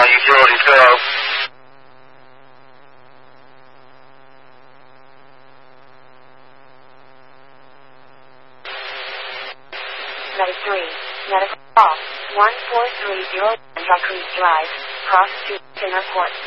utilities go. 93, medical call, 1430 Santa Cruz Drive, Cross Street, Center Court.